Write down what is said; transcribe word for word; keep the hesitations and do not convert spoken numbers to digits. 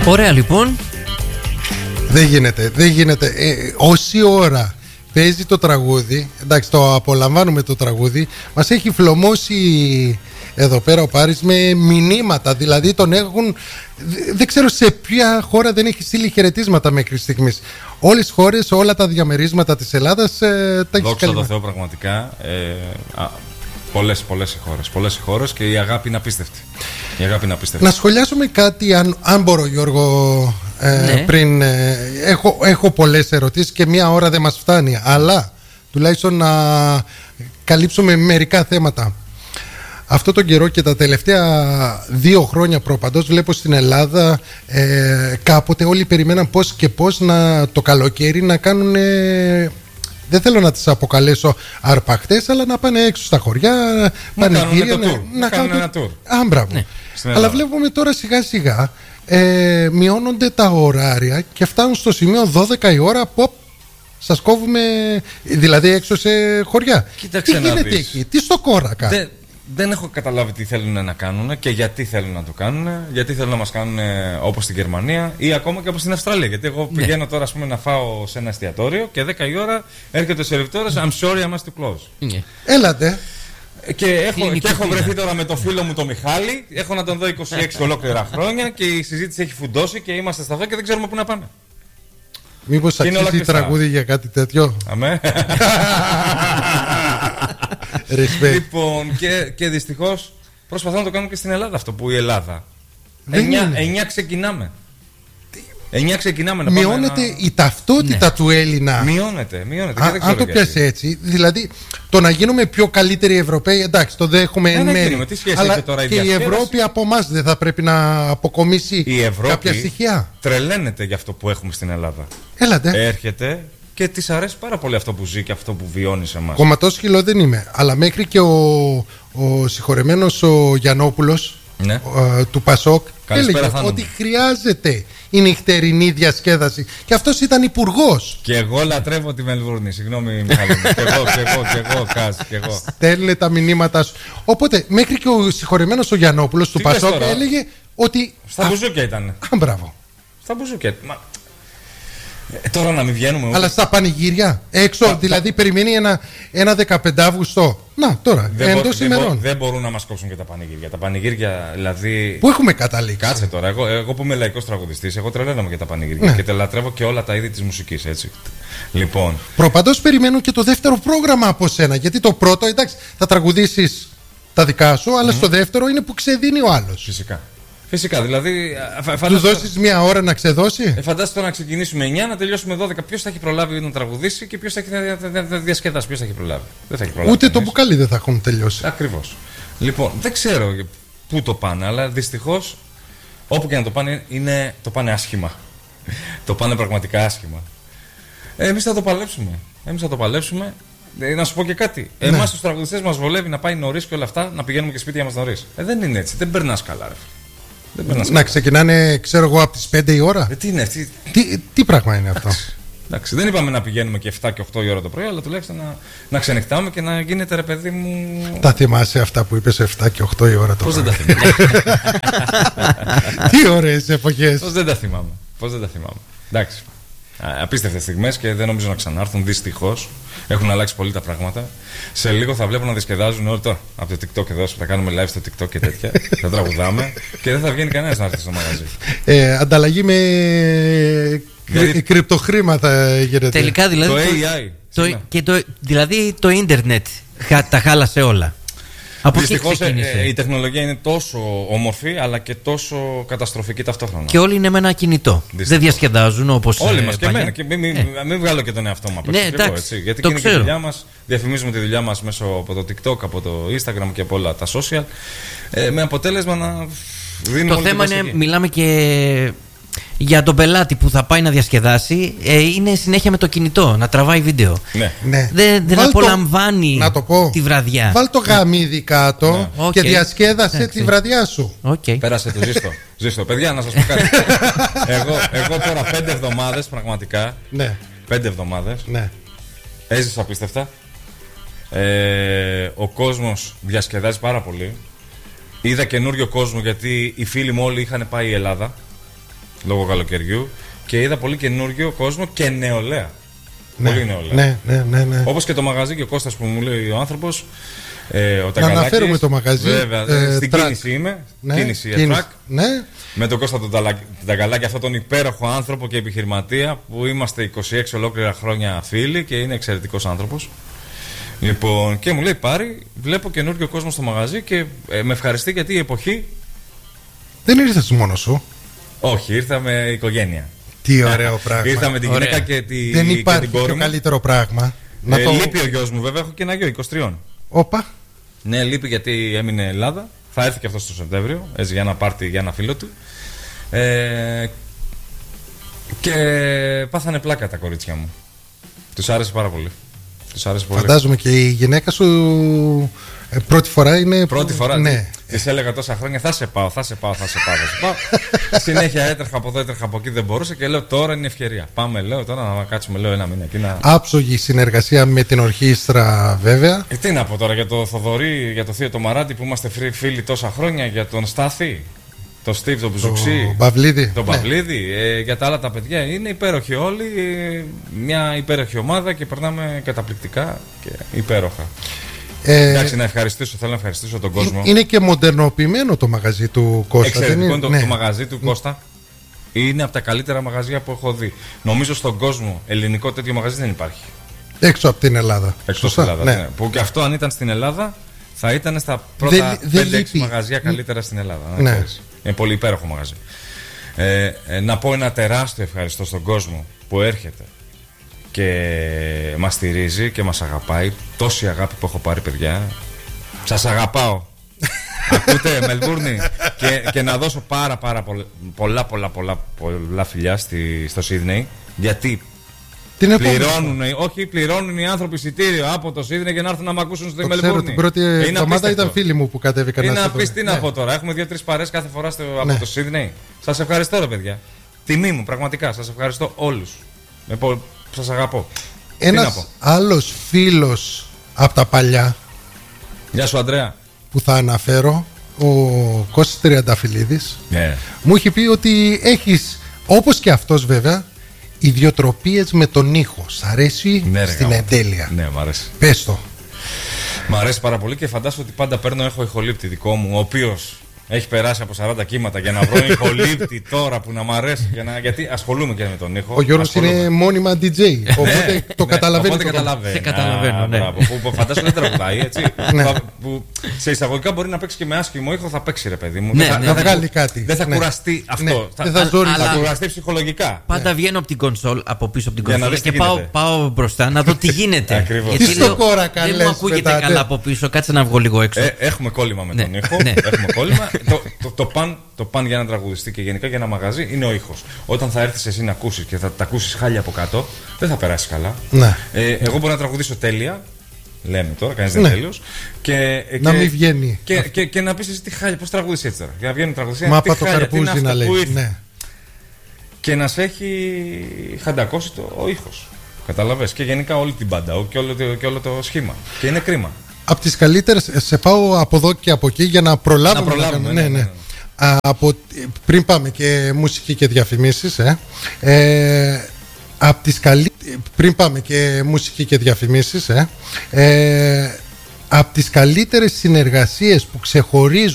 Ωραία λοιπόν. Δεν γίνεται, δεν γίνεται. Ε, όση ώρα παίζει το τραγούδι, εντάξει, το απολαμβάνουμε το τραγούδι, μας έχει φλωμώσει εδώ πέρα ο Πάρης με μηνύματα. Δηλαδή τον έχουν, δεν ξέρω σε ποια χώρα δεν έχει στείλει χαιρετίσματα μέχρι στιγμής. Όλες τις χώρες, όλα τα διαμερίσματα της Ελλάδας ε, τα έχει Δόξα καλυμμένα. τω Θεώ, πραγματικά. Ε, α, πολλές, πολλές οι χώρες. Πολλές οι χώρες και η αγάπη είναι απίστευτη. Η αγάπη είναι απίστευτη. Να σχολιάσουμε κάτι, αν, αν μπορώ, Γιώργο, ε, Ναι. πριν. Ε, έχω, έχω πολλές ερωτήσεις και μία ώρα δεν μας φτάνει. Αλλά τουλάχιστον να καλύψουμε μερικά θέματα. Αυτό τον καιρό και τα τελευταία δύο χρόνια προπαντός βλέπω στην Ελλάδα ε, κάποτε όλοι περιμέναν πώς και πώς να, το καλοκαίρι να κάνουν, ε, δεν θέλω να τις αποκαλέσω αρπαχτές, αλλά να πάνε έξω στα χωριά, πανηγύρια, το tour. Να κάνουν ένα tour. Α, μπράβο. Ναι. Αλλά βλέπουμε τώρα σιγά σιγά ε, μειώνονται τα ωράρια και φτάνουν στο σημείο δώδεκα η ώρα, ποπ, σας κόβουμε, δηλαδή έξω σε χωριά. Κοίταξε τι να γίνεται δεις. εκεί, τι στο κόρακα. Δεν, δεν έχω καταλάβει τι θέλουν να κάνουν και γιατί θέλουν να το κάνουν. Γιατί θέλουν να μας κάνουν όπως στην Γερμανία ή ακόμα και όπως στην Αυστραλία. Γιατί εγώ πηγαίνω τώρα, ας πούμε, να φάω σε ένα εστιατόριο και δέκα η ώρα έρχεται ο σερβιτόρος. I'm sorry, I must to close. Ναι. Έλατε. Και έχω, Κλείνει και έχω κουτίνα. βρεθεί τώρα με το φίλο μου τον Μιχάλη. Έχω να τον δω είκοσι έξι ολόκληρα χρόνια και η συζήτηση έχει φουντώσει και είμαστε στα αυτό και δεν ξέρουμε πού να πάμε. Μήπως Είναι όλα αξίζει κλειστά. τραγούδι για κάτι τέτοιο. Αμέ. Respect. Λοιπόν, και, και δυστυχώς προσπαθώ να το κάνω και στην Ελλάδα αυτό που η Ελλάδα. Δεν Εννιά, είναι. εννιά ξεκινάμε. Εννιά ξεκινάμε να πάμε. Μειώνεται να- η ταυτότητα του Έλληνα. Μειώνεται, μειώνεται. Α, και δεν ξέρω αν το γιατί. πιάσει έτσι, δηλαδή το να γίνουμε πιο καλύτεροι Ευρωπαίοι, εντάξει, το δέχομαι Ναι, εν ναι, μέρη. γίνουμε. Τι σχέση Αλλά έχει τώρα η και η διασκέδαση? Ευρώπη από εμά δεν θα πρέπει να αποκομίσει Η Ευρώπη κάποια στοιχεία. τρελαίνεται για αυτό που έχουμε στην Ελλάδα. Έλατε. Έρχεται και της αρέσει πάρα πολύ αυτό που ζει και αυτό που βιώνει σε εμάς. Κομματόσχυλο δεν είμαι, αλλά μέχρι και ο, ο συγχωρεμένος ο Γιαννόπουλος, Ναι. ε, του Πασόκ, Καλησπέρα, έλεγε Θάνο μου. ότι χρειάζεται η νυχτερινή διασκέδαση. Και αυτός ήταν υπουργός. Και εγώ λατρεύω τη Μελβούρνη. Συγγνώμη, Μιχάλη. Και εγώ, και εγώ, και εγώ, Κάζ, και εγώ. Στέλνε τα μηνύματα σου. Οπότε, μέχρι και ο συγχωρεμένος ο Γιαννόπουλος του Τι πες Πασόκ τώρα? έλεγε ότι. Στα μπουζούκια ήταν. Α, μπράβο. Στα μπουζούκια. Μα... Ε, τώρα να μην βγαίνουμε. ούτε- Αλλά στα πανηγύρια, έξω, Τα- δηλαδή περιμένει ένα, ένα δεκαπέντε Αυγούστο. Να, τώρα, Δεν, μπο- εντός δεν, μπο- ημερών. δεν μπορούν να μας κόψουν και τα πανηγύρια. Τα πανηγύρια, δηλαδή. Πού έχουμε καταλήξει. Κάτσε τώρα. Εγώ, εγώ που είμαι λαϊκός τραγουδιστής, εγώ τρελαίνομαι για τα πανηγύρια Ναι. και τα λατρεύω και όλα τα είδη της μουσικής, έτσι. Λοιπόν, Προπαντός περιμένω και το δεύτερο πρόγραμμα από σένα. Γιατί το πρώτο, εντάξει, θα τραγουδήσεις τα δικά σου, αλλά στο δεύτερο είναι που ξεδίνει ο άλλος. φυσικά. Φυσικά, δηλαδή. α, φα- Του φαντάσου- δώσεις μία ώρα να ξεδώσει. Ε, φαντάσου τώρα να ξεκινήσουμε εννιά, να τελειώσουμε δώδεκα. Ποιος θα έχει προλάβει να τραγουδήσει και ποιος θα έχει δια- δια- δια- διασκεδάσει. Ποιος θα έχει προλάβει. Δεν θα έχει προλάβει. Ούτε το κανείς. μπουκάλι δεν θα έχουν τελειώσει. Ακριβώς. Λοιπόν, δεν ξέρω πού το πάνε, αλλά δυστυχώς όπου και να το πάνε, είναι, το πάνε άσχημα. Το πάνε πραγματικά άσχημα. Ε, εμείς θα το παλέψουμε. Εμείς θα το παλέψουμε. Ε, να σου πω και κάτι. Ναι. Εμάς τους τραγουδιστές μας βολεύει να πάει νωρίς και όλα αυτά, να πηγαίνουμε και σπίτια μας νωρίς. Ε, δεν είναι έτσι. Δεν περνάς καλά, ρε. Δεν περνάς Να καλά. ξεκινάνε, ξέρω εγώ, από τις πέντε η ώρα. Ε, τι είναι αυτή. Τι, τι πράγμα είναι αυτό. Εντάξει, δεν είπαμε να πηγαίνουμε και εφτά και οκτώ η ώρα το πρωί, αλλά τουλάχιστον να, να ξενυχτάμε και να γίνεται, ρε παιδί μου. Τα θυμάσαι αυτά που είπες εφτά και οκτώ η ώρα το Πώς δεν πρωί. τα θυμάμαι. Τι ωραίες εποχές. Πώς δεν τα θυμάμαι. Πώς δεν τα θυμάμαι. Εντάξει. Α, Απίστευτες στιγμές και δεν νομίζω να ξανάρθουν. Δυστυχώς έχουν αλλάξει πολύ τα πράγματα. Σε λίγο θα βλέπω να διασκεδάζουν όλοι τώρα από το TikTok εδώ. Θα κάνουμε live στο TikTok και τέτοια. Θα τραγουδάμε και δεν θα βγαίνει κανένας να έρθει στο μαγαζί. Ε, ανταλλαγή με Δηλαδή- κρυ- κρυπτοχρήματα γίνεται. Τελικά δηλαδή. Το το- έι άι. το- σήμερα. και το, δηλαδή το ίντερνετ χα- τα χάλασε όλα. Από εκεί Δυστυχώς ε, ξεκίνησε. ε, η τεχνολογία είναι τόσο όμορφη αλλά και τόσο καταστροφική ταυτόχρονα. Και όλοι είναι με ένα κινητό. Δυστυχώς. Δεν διασκεδάζουν όπως Όλοι ε, μας και παλιά. εμένα. Και μην, μην, Ε. μην βγάλω και τον εαυτό μου απ' Ναι, έξω. και εγώ, εντάξει, έτσι. Γιατί το είναι και η ξέρω. δουλειά μας. Διαφημίζουμε τη δουλειά μας μέσω από το TikTok, από το Instagram και από όλα τα social. Ε, με αποτέλεσμα να δίνουμε Το όλη θέμα την είναι, προσοχή. μιλάμε και για τον πελάτη που θα πάει να διασκεδάσει, ε, είναι συνέχεια με το κινητό, να τραβάει βίντεο. Ναι. Ναι. Δεν, δεν Βάλ το- απολαμβάνει να το πω. τη βραδιά. Βάλ το γαμίδι κάτω Ναι. και Οκ. διασκέδασε Εντάξει. τη βραδιά σου. Okay. Πέρασε το ζήστο. Ζήστο. Παιδιά, να σας πω κάτι. εγώ, εγώ τώρα πέντε εβδομάδες πραγματικά. Ναι, Πέντε εβδομάδες ναι. έζησα απίστευτα. Ε, ο κόσμος διασκεδάζει πάρα πολύ. Είδα καινούριο κόσμο γιατί οι φίλοι μου όλοι είχαν πάει η Ελλάδα. λόγω καλοκαιριού, και είδα πολύ καινούργιο κόσμο και νεολαία. Ναι, πολύ νεολαία. Ναι, ναι, ναι, ναι. Όπως και το μαγαζί και ο Κώστας που μου λέει ο άνθρωπος. Ε, ο να αναφέρουμε το μαγαζί. Βέβαια, ε, στην track. κίνηση είμαι. Ναι, κίνηση, κίνηση. track. Ναι. Με τον Κώστα τον Ταγκαλάκη, αυτόν τον υπέροχο άνθρωπο και επιχειρηματία που είμαστε είκοσι έξι ολόκληρα χρόνια φίλοι και είναι εξαιρετικός άνθρωπος. Λοιπόν, και μου λέει πάρει, βλέπω καινούριο κόσμο στο μαγαζί και ε, με ευχαριστεί γιατί η εποχή. Δεν ήρθες μόνος σου. Όχι, ήρθα με οικογένεια. Τι ωραίο πράγμα. Ήρθα με την Ωραία. γυναίκα και, τη, Δεν και υπάρχει την κόρη πιο μου. καλύτερο πράγμα. Να Ε, το... Λείπει ο γιος μου, βέβαια, έχω και ένα γιο είκοσι τρία. Όπα. Ναι, λείπει γιατί έμεινε Ελλάδα. Θα έρθει και αυτό το Σεπτέμβριο, έτσι για ένα πάρτι για ένα φίλο του. Ε, και πάθανε πλάκα τα κορίτσια μου. Τους άρεσε πάρα πολύ. Τους άρεσε πολύ. Φαντάζομαι και η γυναίκα σου ε, πρώτη φορά είναι. Πρώτη φορά. Ναι. Της έλεγα τόσα χρόνια θα σε πάω, θα σε πάω, θα σε πάω, θα σε πάω. Συνέχεια έτρεχα από εδώ, έτρεχα από εκεί, δεν μπορούσα και λέω τώρα είναι η ευκαιρία. Πάμε, λέω τώρα να κάτσουμε, λέω ένα μήνα εκεί να. Άψογη συνεργασία με την ορχήστρα, βέβαια. Ε, τι να πω τώρα για το Θοδωρή, για το Θείο το Μαράτη που είμαστε φίλοι τόσα χρόνια, για τον Στάθη, τον Στίβ, τον Μπουζουξή. Το Παυλίδη. Τον Ναι. Παυλίδη, ε, για τα άλλα τα παιδιά είναι υπέροχοι όλοι. Ε, μια υπέροχη ομάδα και περνάμε καταπληκτικά και υπέροχα. Ε, Εντάξει, να ευχαριστήσω, θέλω να ευχαριστήσω τον κόσμο. είναι και μοντερνοποιημένο το μαγαζί του Κώστα. Εξαιρετικό δεν είναι το, ναι. το μαγαζί του Κώστα. Είναι από τα καλύτερα μαγαζιά που έχω δει. Νομίζω στον κόσμο ελληνικό τέτοιο μαγαζί δεν υπάρχει. Έξω από την Ελλάδα. Εκτός Σωστά, Ελλάδα. ναι. Ναι. Που και αυτό αν ήταν στην Ελλάδα θα ήταν στα πρώτα Δεν- δεν πέντε έξι λείπει. μαγαζιά καλύτερα στην Ελλάδα. να Ναι. ξέρεις. Είναι πολύ υπέροχο μαγαζί. Ε, ε, να πω ένα τεράστιο ευχαριστώ στον κόσμο που έρχεται και μας στηρίζει και μας αγαπάει. Τόση αγάπη που έχω πάρει, παιδιά. Σας αγαπάω. Ακούτε, Μελβούρνη. και, και να δώσω πάρα πάρα πολλά πολλά πολλά, πολλά, πολλά φιλιά στη, στο Σίδνεϊ. Γιατί Την επόμενη. πληρώνουν, όχι, πληρώνουν οι άνθρωποι εισιτήριο από το Σίδνεϊ για να έρθουν να μ' ακούσουν στη Το ξέρω, Μελβούρνη. την πρώτη Είναι εβδομάδα απίστευτο. ήταν φίλοι μου που κατέβηκαν Είναι να να σε πει δουν. τι να Ναι. πω τώρα. Έχουμε δύο-τρει παρέες κάθε φορά στο, Ναι. από το Σίδνεϊ. Σας ευχαριστώ, ρε παιδιά. Τιμή μου, πραγματικά. Σας ευχαριστώ όλους. Πο... Σας αγαπώ. Τι να Ένας πω. άλλος φίλος από τα παλιά Γεια σου, Ανδρέα. που θα αναφέρω, ο Κώστας Τριανταφυλλίδης, Ναι. μου έχει πει ότι έχεις, όπως και αυτός βέβαια, ιδιοτροπίες με τον ήχο. Σ' αρέσει Ναι, ρε, στην γάμο. εντέλεια. Ναι, μ' αρέσει. Πες το. Μ' αρέσει πάρα πολύ και φαντάζομαι ότι πάντα παίρνω, έχω ηχολήπτη δικό μου, ο οποίος έχει περάσει από σαράντα κύματα για να βρω ηχολήπτη τώρα που να μ' αρέσει. Για να... Γιατί ασχολούμαι και με τον ήχο. Ο Γιώργος ασχολούμαι. είναι μόνιμα ντι τζέι. Οπότε το Ναι, καταλαβαίνει. Οπότε το κόμμα. καταλαβαίνει. Σε καταλαβαίνω, Α, ναι. μπράβο, Που, που φαντάζομαι δεν τραγουδάει, έτσι. Ναι. Που- που σε εισαγωγικά μπορεί να παίξει και με άσχημο ήχο, θα παίξει, ρε παιδί μου. Ναι, δεν θα, ναι, δεν θα θα βγάλει κάτι. Δεν θα Ναι. κουραστεί αυτό. Ναι, δεν θα θα, ζοριζεί. θα Αλλά- κουραστεί ψυχολογικά. Πάντα βγαίνω από την κονσόλ, από πίσω από την Για να κονσόλ δεις τι και πάω, γίνεται. πάω μπροστά να δω τι γίνεται. Ακριβώς. Γιατί Τι στο λέω, κόρακα δεν λες, μου ακούγεται πετάτε. καλά από πίσω, κάτσε να βγω λίγο έξω. Ε, έχουμε κόλλημα με Ναι, τον ήχο. ναι. Έχουμε κόλλημα. το, το, το, παν, το παν για ένα τραγουδιστή και γενικά για ένα μαγαζί είναι ο ήχος. Όταν θα έρθεις εσύ να ακούσεις και θα τα ακούσεις χάλια από κάτω, δεν θα περάσει καλά. Ναι. Ε, εγώ μπορώ να τραγουδήσω τέλεια. Λέμε τώρα, κανείς δεν Ναι. είναι τέλειος. Και, Να και- μην βγαίνει. Και, και, και να πεις εσύ τι χάλια, πώς τραγουδείς έτσι τώρα. Για να βγαίνει τραγουδιστή. Μα τι από το χάλια, τι είναι καρπούζι αυτά να που λέει. ήρθε. Ναι. Και να σε έχει χαντακώσει το, ο ήχος. Καταλαβες. Και γενικά όλη την μπάντα και όλο, το, και όλο το σχήμα. Και είναι κρίμα. Από τις καλύτερες, σε πάω από εδώ και από εκεί για να προλάβουμε. Να προλάβουμε, κάνουμε- ναι, ναι, ναι. Α, από, πριν πάμε και μουσική και διαφημίσεις, ε, ε, από τις καλύ... πριν πάμε και μουσική και διαφημίσεις, ε, ε, από τις καλύτερες συνεργασίες που ξεχωρίζουν